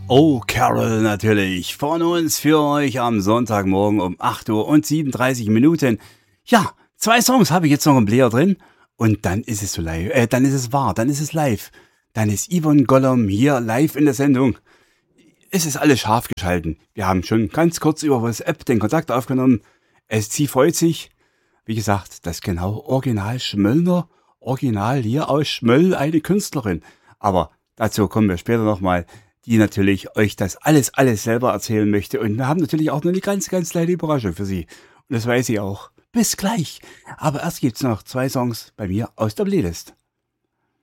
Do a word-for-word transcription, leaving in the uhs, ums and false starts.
Oh, Carol natürlich. Von uns für euch am Sonntagmorgen um acht Uhr und siebenunddreißig Minuten. Ja, zwei Songs habe ich jetzt noch im Player drin. Und dann ist es so live, äh, dann ist es wahr, dann ist es live. Dann ist Yvonne Gollum hier live in der Sendung. Es ist alles scharf geschalten. Wir haben schon ganz kurz über WhatsApp den Kontakt aufgenommen. Es sie freut sich. Wie gesagt, das genau Original Schmöllner. Original hier aus Schmöll, eine Künstlerin. Aber dazu kommen wir später nochmal, die natürlich euch das alles, alles selber erzählen möchte. Und wir haben natürlich auch noch eine ganz, ganz kleine Überraschung für sie. Und das weiß sie auch. Bis gleich. Aber erst gibt's noch zwei Songs bei mir aus der Playlist.